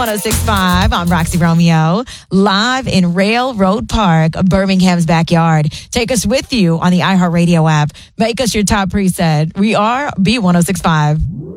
B1065. I'm Roxy Romeo, live in Railroad Park, Birmingham's backyard. Take us with you on the iHeartRadio app. Make us your top preset. We are B1065.